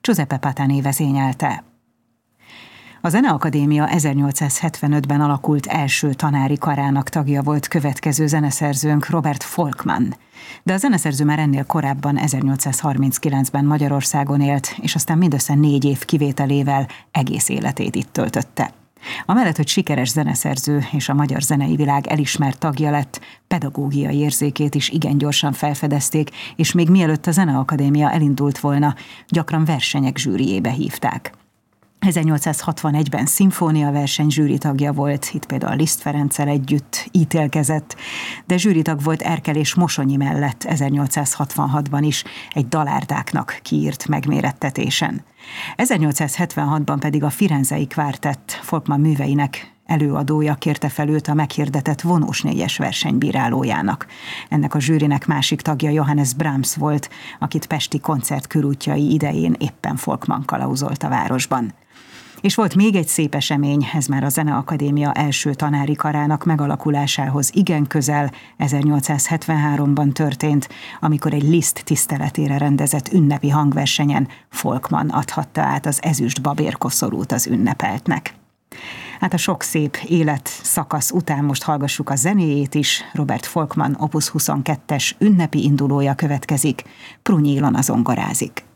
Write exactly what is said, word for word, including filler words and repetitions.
Giuseppe Patani vezényelte. A Zeneakadémia ezernyolcszázhetvenötben alakult első tanári karának tagja volt következő zeneszerzőnk, Robert Folkman. De a zeneszerző már ennél korábban, ezernyolcszázharminckilencben Magyarországon élt, és aztán mindössze négy év kivételével egész életét itt töltötte. Amellett, hogy sikeres zeneszerző és a magyar zenei világ elismert tagja lett, pedagógiai érzékét is igen gyorsan felfedezték, és még mielőtt a Zeneakadémia elindult volna, gyakran versenyek zsűriébe hívták. ezernyolcszázhatvanegyben szimfóniaverseny zsűritagja volt, itt például Liszt Ferenccel együtt ítélkezett, de zsűritag volt Erkel és Mosonyi mellett ezernyolcszázhatvanhatban is egy dalárdáknak kiírt megmérettetésen. ezernyolcszázhetvenhatban pedig a Firenzei Kvártett Folkman műveinek előadója kérte fel őt a meghirdetett vonós négyes verseny bírálójának. Ennek a zsűrinek másik tagja Johannes Brahms volt, akit pesti koncertkörútjai idején éppen Folkman kalauzolt a városban. És volt még egy szép esemény, ez már a Zeneakadémia első tanári karának megalakulásához igen közel, ezernyolcszázhetvenháromban történt, amikor egy Liszt tiszteletére rendezett ünnepi hangversenyen Folkman adhatta át az ezüst babérkoszorút az ünnepeltnek. Hát a sok szép élet szakasz után most hallgassuk a zenéjét is. Robert Folkman opus huszonkettes ünnepi indulója következik, Prunyi Ilona zongorázik.